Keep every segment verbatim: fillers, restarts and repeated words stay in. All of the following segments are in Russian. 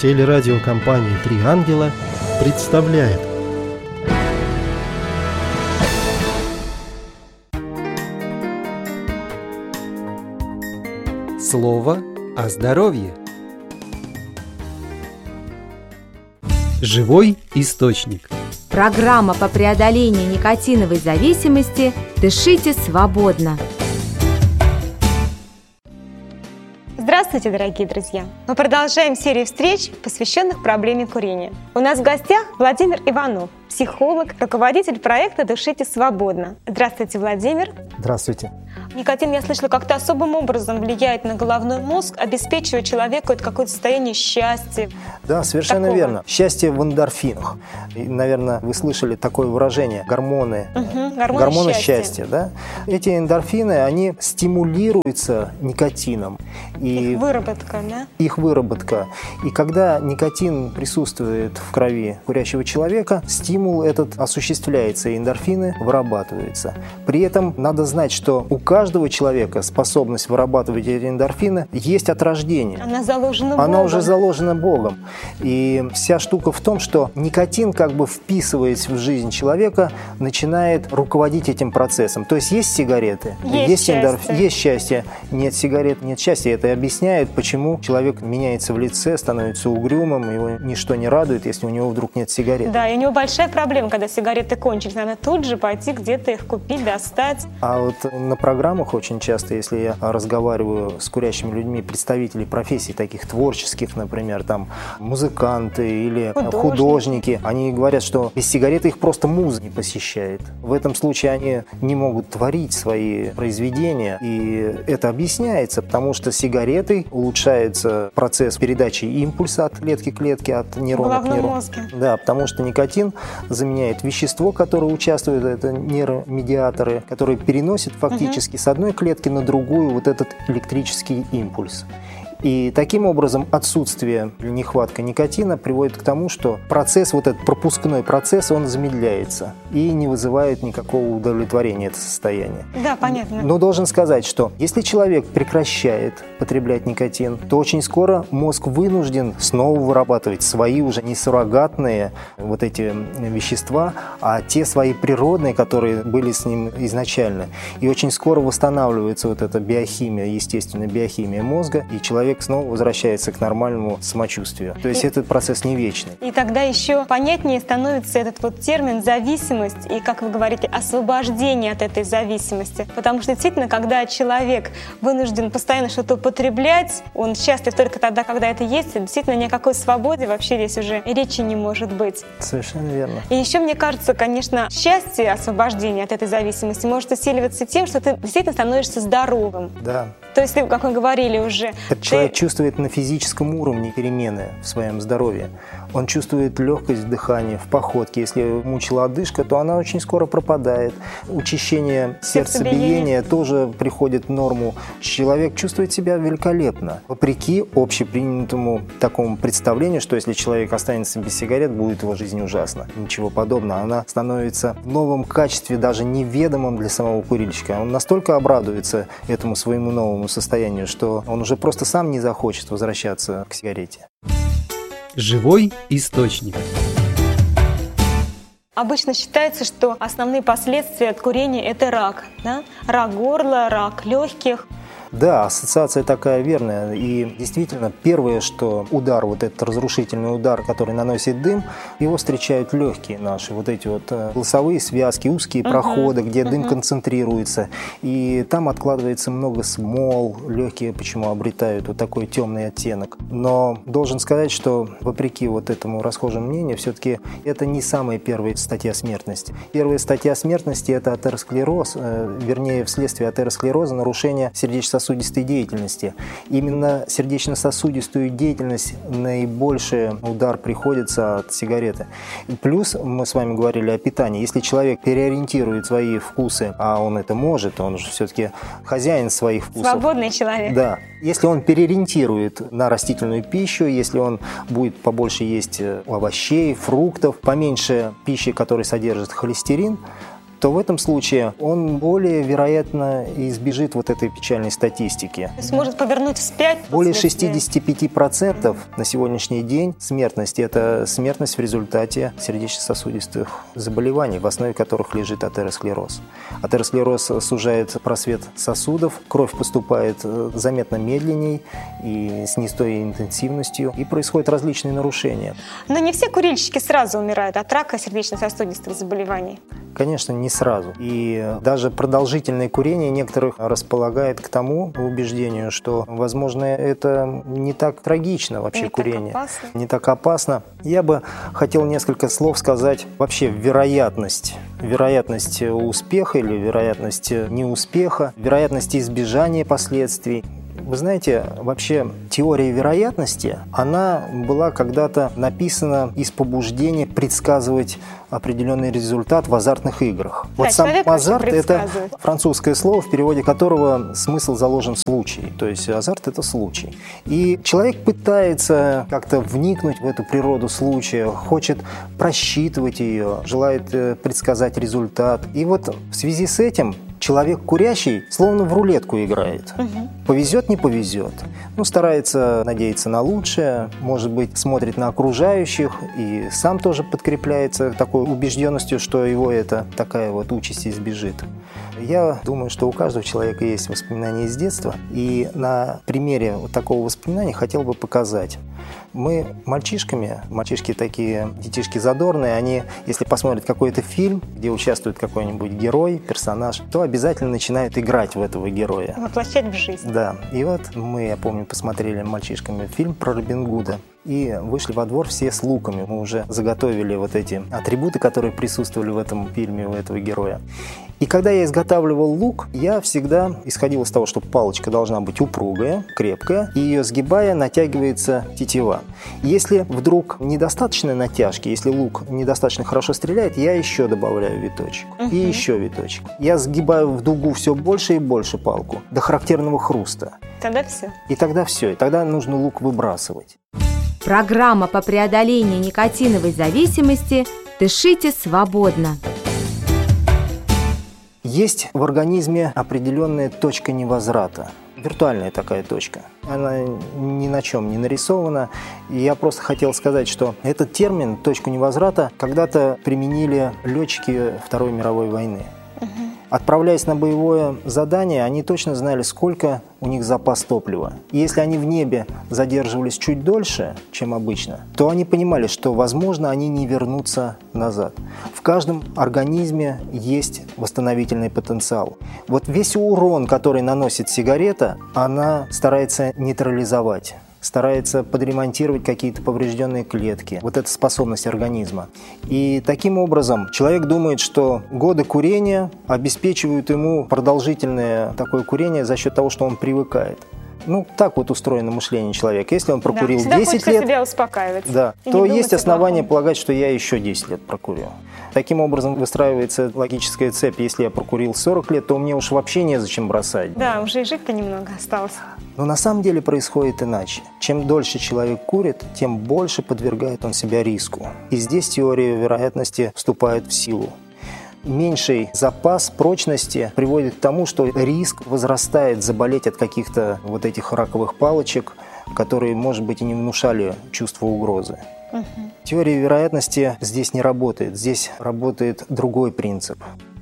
Телерадиокомпания «Три ангела» представляет. Слово о здоровье. Живой источник. Программа по преодолению никотиновой зависимости «Дышите свободно». Здравствуйте, дорогие друзья! Мы продолжаем серию встреч, посвященных проблеме курения. У нас в гостях Владимир Иванов, психолог, руководитель проекта «Дышите свободно». Здравствуйте, Владимир! Здравствуйте! Никотин, я слышала, как-то особым образом влияет на головной мозг, обеспечивая человеку это какое-то состояние счастья. Да, совершенно Такого. верно. Счастье в эндорфинах. И, наверное, вы слышали такое выражение гормоны, Угу, гормоны, гормоны счастья. счастья. Да? Эти эндорфины, они стимулируются никотином. И Их выработка, да? Их выработка. И когда никотин присутствует в крови курящего человека, стимул этот осуществляется, и эндорфины вырабатываются. При этом надо знать, что у каждого человека способность вырабатывать эти эндорфины есть от рождения. Она заложена Богом. Она уже заложена Богом. И вся штука в том, что никотин, как бы вписываясь в жизнь человека, начинает руководить этим процессом. То есть есть сигареты, есть, есть, эндорф... счастье. есть счастье, нет сигарет, нет счастья. Это объясняет, почему человек меняется в лице, становится угрюмым, его ничто не радует, если у него вдруг нет сигарет. Да, и у него большая проблема, когда сигареты кончились. Надо тут же пойти где-то их купить, достать. А вот на программах очень часто, если я разговариваю с курящими людьми, представителей профессий таких творческих, например, там музыканты или Художники. художники, они говорят, что без сигареты их просто муза не посещает. В этом случае они не могут творить свои произведения, и это объясняется, потому что сигаретой улучшается процесс передачи импульса от клетки к клетке, от нейрона к В головном нейрону. мозге. Да, потому что никотин заменяет вещество, которое участвует, это нейромедиаторы, которые переносят фактически с одной клетки на другую вот этот электрический импульс. И таким образом отсутствие или нехватка никотина приводит к тому, что процесс, вот этот пропускной процесс, он замедляется и не вызывает никакого удовлетворения это состояние. Да, понятно. Но должен сказать, что если человек прекращает потреблять никотин, то очень скоро мозг вынужден снова вырабатывать свои уже не суррогатные вот эти вещества, а те свои природные, которые были с ним изначально. И очень скоро восстанавливается вот эта биохимия, естественная биохимия мозга, и человек снова возвращается к нормальному самочувствию. То есть и, этот процесс не вечный. И тогда еще понятнее становится этот вот термин «зависимость» и, как вы говорите, освобождение от этой зависимости. Потому что действительно, когда человек вынужден постоянно что-то употреблять, он счастлив только тогда, когда это есть, и действительно ни о какой свободе вообще здесь уже речи не может быть. Совершенно верно. И еще, мне кажется, конечно, счастье, освобождение от этой зависимости может усиливаться тем, что ты действительно становишься здоровым. Да. То есть, ты, как мы говорили уже... Этот ты... человек чувствует на физическом уровне перемены в своем здоровье. Он чувствует легкость дыхания в походке. Если мучила одышка, то она очень скоро пропадает. Учащение сердцебиения тоже приходит в норму. Человек чувствует себя великолепно. Вопреки общепринятому такому представлению, что если человек останется без сигарет, будет его жизнь ужасна. Ничего подобного. Она становится в новом качестве, даже неведомым для самого курильщика. Он настолько обрадуется этому своему новому состоянию, что он уже просто сам не захочет возвращаться к сигарете. Живой источник. Обычно считается, что основные последствия от курения – это рак. Да? Рак горла, рак легких. Да, ассоциация такая верная. И действительно, первое, что удар, вот этот разрушительный удар, который наносит дым, его встречают легкие наши, вот эти вот голосовые связки, узкие uh-huh. проходы, где uh-huh. дым концентрируется. И там откладывается много смол, легкие почему обретают вот такой темный оттенок. Но должен сказать, что вопреки вот этому расхожему мнению, все-таки это не самая первая статья смертности. Первая статья смертности – это атеросклероз, э, вернее, вследствие атеросклероза нарушение сердечно-сосудистой деятельности. Именно сердечно-сосудистую деятельность наибольший удар приходится от сигареты. Плюс мы с вами говорили о питании. Если человек переориентирует свои вкусы, а он это может, он же все-таки хозяин своих вкусов. Свободный человек. Да. Если он переориентирует на растительную пищу, если он будет побольше есть овощей, фруктов, поменьше пищи, которая содержит холестерин, то в этом случае он более вероятно избежит вот этой печальной статистики. То есть может повернуть вспять? Более шестьдесят пять процентов на сегодняшний день смертности – это смертность в результате сердечно-сосудистых заболеваний, в основе которых лежит атеросклероз. Атеросклероз сужает просвет сосудов, кровь поступает заметно медленней и с не с той интенсивностью, и происходят различные нарушения. Но не все курильщики сразу умирают от рака сердечно-сосудистых заболеваний. Конечно, не сразу. И даже продолжительное курение некоторых располагает к тому убеждению, что, возможно, это не так трагично вообще, не курение. Так опасно. Не так опасно. Я бы хотел несколько слов сказать вообще вероятность. Вероятность успеха или вероятность неуспеха, вероятность избежания последствий. Вы знаете, вообще теория вероятности, она была когда-то написана из побуждения предсказывать определенный результат в азартных играх. Да, вот сам азарт – это предсказывает. французское слово, в переводе которого смысл заложен в случай. То есть азарт – это случай. И человек пытается как-то вникнуть в эту природу случая, хочет просчитывать ее, желает предсказать результат. И вот в связи с этим человек курящий словно в рулетку играет. Угу. Повезет, не повезет. Ну, старается надеяться на лучшее, может быть, смотрит на окружающих и сам тоже подкрепляется такой убежденностью, что его эта такая вот участь избежит. Я думаю, что у каждого человека есть воспоминания из детства, и на примере вот такого воспоминания хотел бы показать. Мы мальчишками, мальчишки такие, детишки задорные, они, если посмотрят какой-то фильм, где участвует какой-нибудь герой, персонаж, то обязательно начинают играть в этого героя. Воплощать в жизнь. Да. И вот мы, я помню, посмотрели мальчишками фильм про Робин Гуда. И вышли во двор все с луками. Мы уже заготовили вот эти атрибуты, которые присутствовали в этом фильме у этого героя. И когда я изготавливал лук, я всегда исходил из того, что палочка должна быть упругая, крепкая, и ее сгибая натягивается тетива. Если вдруг недостаточно натяжки, если лук недостаточно хорошо стреляет, я еще добавляю виточек. Uh-huh. И еще виточек. Я сгибаю в дугу все больше и больше палку, до характерного хруста. Тогда все. И тогда все. И тогда нужно лук выбрасывать. Программа по преодолению никотиновой зависимости «Дышите свободно». Есть в организме определенная точка невозврата. Виртуальная такая точка. Она ни на чем не нарисована. И я просто хотел сказать, что этот термин «точку невозврата» когда-то применили летчики Второй мировой войны. Угу. Отправляясь на боевое задание, они точно знали, сколько у них запас топлива. И если они в небе задерживались чуть дольше, чем обычно, то они понимали, что, возможно, они не вернутся назад. В каждом организме есть восстановительный потенциал. Вот весь урон, который наносит сигарета, она старается нейтрализовать. Старается подремонтировать какие-то поврежденные клетки. Вот эта способность организма. И таким образом человек думает, что годы курения обеспечивают ему продолжительное такое курение за счет того, что он привыкает. Ну, так вот устроено мышление человека. Если он прокурил да, десять лет, себя успокаивать, да, то есть основания полагать, что я еще десять лет прокурю. Таким образом выстраивается логическая цепь. Если я прокурил сорок лет, то мне уж вообще незачем бросать. Да, уже и жить-то немного осталось. Но на самом деле происходит иначе. Чем дольше человек курит, тем больше подвергает он себя риску. И здесь теория вероятности вступает в силу. Меньший запас прочности приводит к тому, что риск возрастает заболеть от каких-то вот этих раковых палочек, которые, может быть, и не внушали чувство угрозы. Угу. Теория вероятности здесь не работает. Здесь работает другой принцип.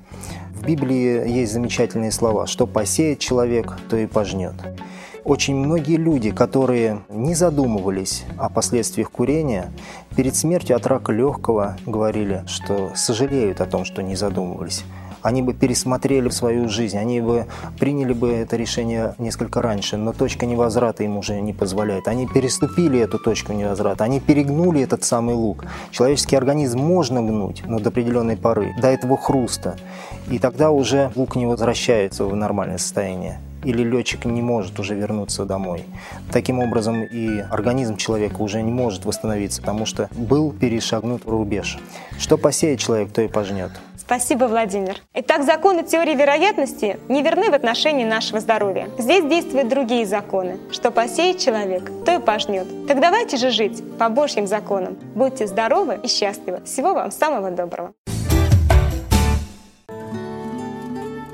В Библии есть замечательные слова: «Что посеет человек, то и пожнет». Очень многие люди, которые не задумывались о последствиях курения, перед смертью от рака легкого говорили, что сожалеют о том, что не задумывались. Они бы пересмотрели свою жизнь, они бы приняли бы это решение несколько раньше, но точка невозврата им уже не позволяет. Они переступили эту точку невозврата, они перегнули этот самый лук. Человеческий организм можно гнуть, но до определенной поры, до этого хруста. И тогда уже лук не возвращается в нормальное состояние. Или летчик не может уже вернуться домой. Таким образом, и организм человека уже не может восстановиться, потому что был перешагнут рубеж. Что посеет человек, то и пожнет. Спасибо, Владимир. Итак, законы теории вероятности не верны в отношении нашего здоровья. Здесь действуют другие законы. Что посеет человек, то и пожнет. Так давайте же жить по Божьим законам. Будьте здоровы и счастливы. Всего вам самого доброго.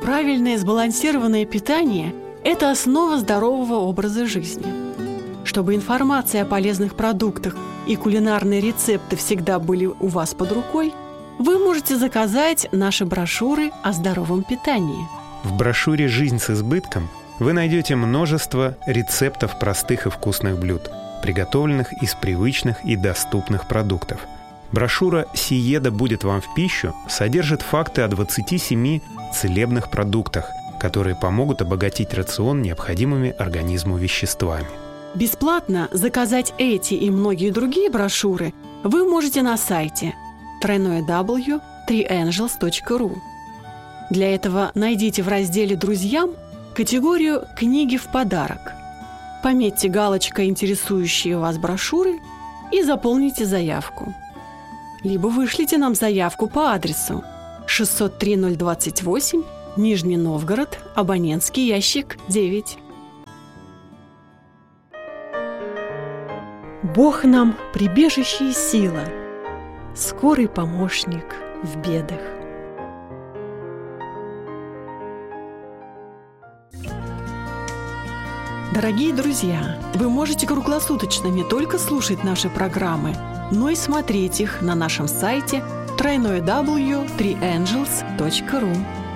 Правильное сбалансированное питание – это основа здорового образа жизни. Чтобы информация о полезных продуктах и кулинарные рецепты всегда были у вас под рукой, вы можете заказать наши брошюры о здоровом питании. В брошюре «Жизнь с избытком» вы найдете множество рецептов простых и вкусных блюд, приготовленных из привычных и доступных продуктов. Брошюра «Сиеда будет вам в пищу» содержит факты о двадцати семи целебных продуктах, которые помогут обогатить рацион необходимыми организму веществами. Бесплатно заказать эти и многие другие брошюры вы можете на сайте дабл ю дабл ю дабл ю точка три энджелс точка ру. Для этого найдите в разделе «Друзьям» категорию «Книги в подарок». Пометьте галочкой интересующие вас брошюры и заполните заявку. Либо вышлите нам заявку по адресу шестьсот три ноль двадцать восемь, Нижний Новгород, абонентский ящик девять. Бог нам прибежище и сила, скорый помощник в бедах. Дорогие друзья, вы можете круглосуточно не только слушать наши программы, но и смотреть их на нашем сайте дабл ю дабл ю дабл ю точка три энджелс точка ру.